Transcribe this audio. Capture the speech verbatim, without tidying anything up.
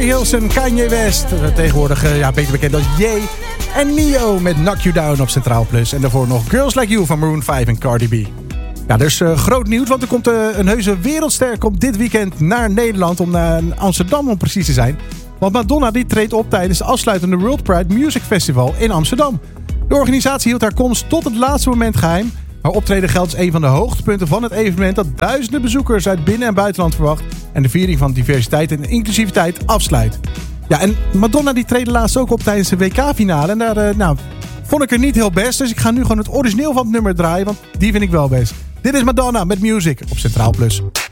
Hills en Kanye West. Tegenwoordig uh, ja, beter bekend als Ye. En Neo met Knock You Down op Centraal Plus. En daarvoor nog Girls Like You van Maroon vijf en Cardi B. Ja, dus uh, groot nieuws, want er komt uh, een heuse wereldster komt dit weekend naar Nederland, om naar Amsterdam om precies te zijn. Want Madonna die treedt op tijdens de afsluitende World Pride Music Festival in Amsterdam. De organisatie hield haar komst tot het laatste moment geheim. Haar optreden geldt als een van de hoogtepunten van het evenement dat duizenden bezoekers uit binnen- en buitenland verwacht en de viering van diversiteit en inclusiviteit afsluit. Ja, en Madonna die treedde laatst ook op tijdens de W K-finale en daar uh, nou, vond ik er niet heel best, dus ik ga nu gewoon het origineel van het nummer draaien, want die vind ik wel best. Dit is Madonna met Music op Centraal Plus.